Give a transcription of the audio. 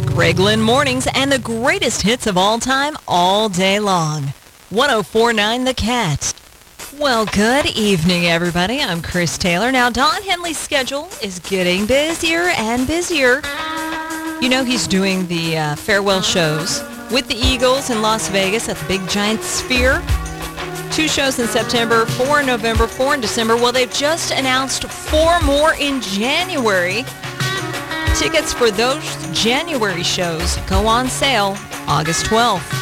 Greg Lynn Mornings and the greatest hits of all time all day long. 104.9 The Cat. Well, good evening, everybody. I'm Chris Taylor. Now, Don Henley's schedule is getting busier and busier. You know, he's doing the farewell shows with the Eagles in Las Vegas at the Big Giant Sphere. 2 shows in September, 4 in November, 4 in December. Well, they've just announced 4 more in January. Tickets for those January shows go on sale August 12th.